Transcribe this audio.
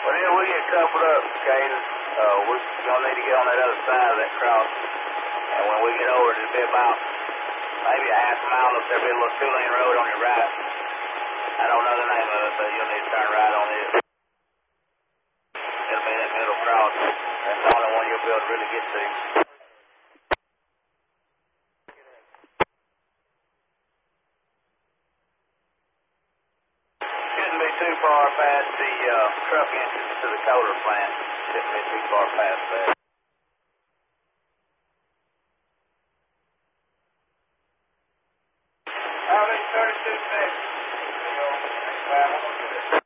Well, then we get coupled up, Caden. We're going to need to get on that other side of that cross. And when we get over, it'll be about maybe a half mile up there. Be a little two-lane road on your right. I don't know the name of it, but you'll need to turn right on it. It'll be that middle cross. That's the only one you'll be able to really get to. Shouldn't be too far past the truck entrance to the Kohler plant. Shouldn't be too far past that. I'll be 32 seconds. Thanks, man. I'm going to do this.